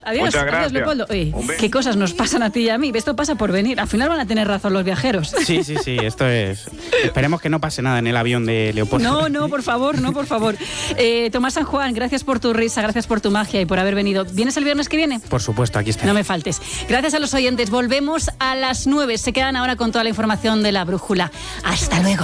Adiós, Muchas gracias. adiós, Leopoldo. Oye, ¿qué cosas nos pasan a ti y a mí? Esto pasa por venir. Al final van a tener razón los viajeros. Sí, esto es... Esperemos que no pase nada en el avión de Leopoldo. No, por favor. Tomás San Juan, gracias por tu risa, gracias por tu magia y por haber venido. ¿Vienes el viernes que viene? Por supuesto, aquí estaré. No me faltes. Gracias a los oyentes. Volvemos a las 9. Se quedan ahora con toda la información de La Brújula. Hasta luego.